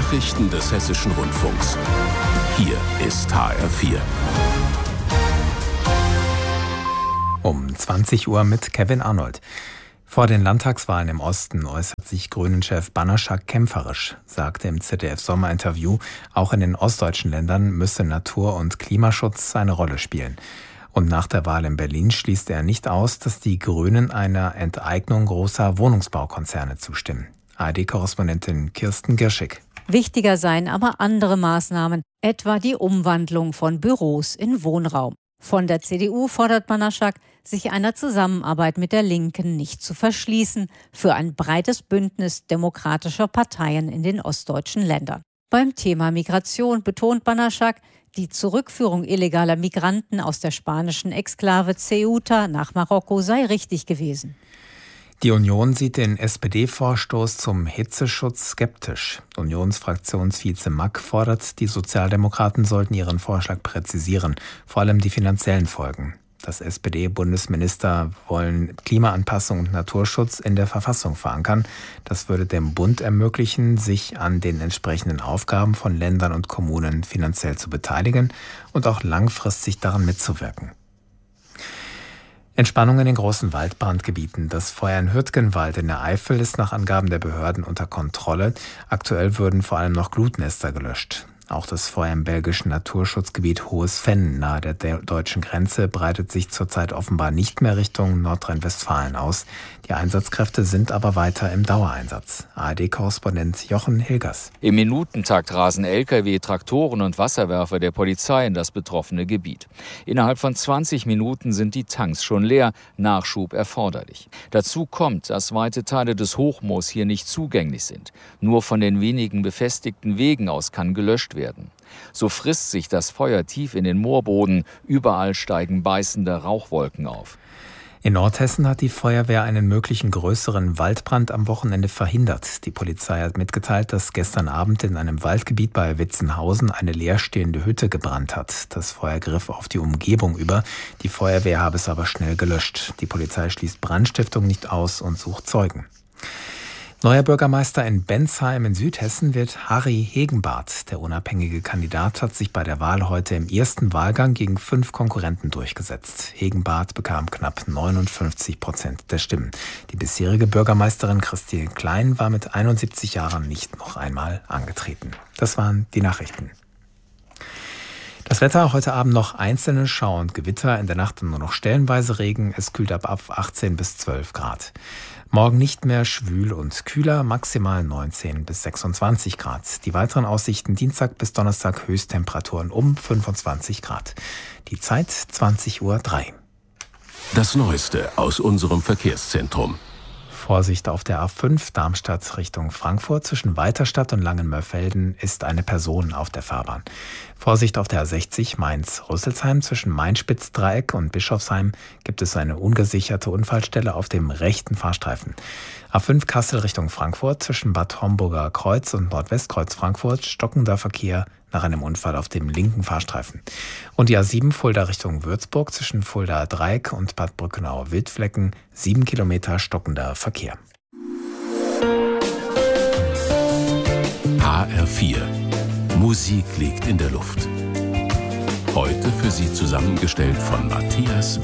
Nachrichten des Hessischen Rundfunks. Hier ist HR4. Um 20 Uhr mit Kevin Arnold. Vor den Landtagswahlen im Osten äußert sich Grünen-Chef Banaszak kämpferisch, sagte im ZDF-Sommerinterview, auch in den ostdeutschen Ländern müsse Natur- und Klimaschutz eine Rolle spielen. Und nach der Wahl in Berlin schließt er nicht aus, dass die Grünen einer Enteignung großer Wohnungsbaukonzerne zustimmen. ARD-Korrespondentin Kirsten Girschig. Wichtiger seien aber andere Maßnahmen, etwa die Umwandlung von Büros in Wohnraum. Von der CDU fordert Banaszak, sich einer Zusammenarbeit mit der Linken nicht zu verschließen für ein breites Bündnis demokratischer Parteien in den ostdeutschen Ländern. Beim Thema Migration betont Banaszak, die Zurückführung illegaler Migranten aus der spanischen Exklave Ceuta nach Marokko sei richtig gewesen. Die Union sieht den SPD-Vorstoß zum Hitzeschutz skeptisch. Unionsfraktionsvize Mack fordert, die Sozialdemokraten sollten ihren Vorschlag präzisieren, vor allem die finanziellen Folgen. Das SPD-Bundesminister wollen Klimaanpassung und Naturschutz in der Verfassung verankern. Das würde dem Bund ermöglichen, sich an den entsprechenden Aufgaben von Ländern und Kommunen finanziell zu beteiligen und auch langfristig daran mitzuwirken. Entspannung in den großen Waldbrandgebieten. Das Feuer in Hürtgenwald in der Eifel ist nach Angaben der Behörden unter Kontrolle. Aktuell würden vor allem noch Glutnester gelöscht. Auch das Feuer im belgischen Naturschutzgebiet Hohes Venn nahe der deutschen Grenze breitet sich zurzeit offenbar nicht mehr Richtung Nordrhein-Westfalen aus. Die Einsatzkräfte sind aber weiter im Dauereinsatz. ARD-Korrespondent Jochen Hilgers. Im Minutentakt rasen Lkw, Traktoren und Wasserwerfer der Polizei in das betroffene Gebiet. Innerhalb von 20 Minuten sind die Tanks schon leer, Nachschub erforderlich. Dazu kommt, dass weite Teile des Hochmoos hier nicht zugänglich sind. Nur von den wenigen befestigten Wegen aus kann gelöscht werden. So frisst sich das Feuer tief in den Moorboden, überall steigen beißende Rauchwolken auf. In Nordhessen hat die Feuerwehr einen möglichen größeren Waldbrand am Wochenende verhindert. Die Polizei hat mitgeteilt, dass gestern Abend in einem Waldgebiet bei Witzenhausen eine leerstehende Hütte gebrannt hat. Das Feuer griff auf die Umgebung über. Die Feuerwehr habe es aber schnell gelöscht. Die Polizei schließt Brandstiftung nicht aus und sucht Zeugen. Neuer Bürgermeister in Bensheim in Südhessen wird Harry Hegenbarth. Der unabhängige Kandidat hat sich bei der Wahl heute im ersten Wahlgang gegen 5 Konkurrenten durchgesetzt. Hegenbarth bekam knapp 59% der Stimmen. Die bisherige Bürgermeisterin Christine Klein war mit 71 Jahren nicht noch einmal angetreten. Das waren die Nachrichten. Das Wetter, heute Abend noch einzelne Schauer und Gewitter, in der Nacht nur noch stellenweise Regen. Es kühlt ab 18 bis 12 Grad. Morgen nicht mehr schwül und kühler, maximal 19 bis 26 Grad. Die weiteren Aussichten Dienstag bis Donnerstag Höchsttemperaturen um 25 Grad. Die Zeit 20:03 Uhr. Das Neueste aus unserem Verkehrszentrum. Vorsicht auf der A5 Darmstadt Richtung Frankfurt. Zwischen Weiterstadt und Langenmörfelden ist eine Person auf der Fahrbahn. Vorsicht auf der A60 Mainz-Rüsselsheim. Zwischen Main-Spitz-Dreieck und Bischofsheim gibt es eine ungesicherte Unfallstelle auf dem rechten Fahrstreifen. A5 Kassel Richtung Frankfurt. Zwischen Bad Homburger Kreuz und Nordwestkreuz Frankfurt stockender Verkehr nach einem Unfall auf dem linken Fahrstreifen. Und die A7 Fulda Richtung Würzburg zwischen Fulda Dreieck und Bad Brückenau-Wildflecken 7 Kilometer stockender Verkehr. HR4. Musik liegt in der Luft. Heute für Sie zusammengestellt von Matthias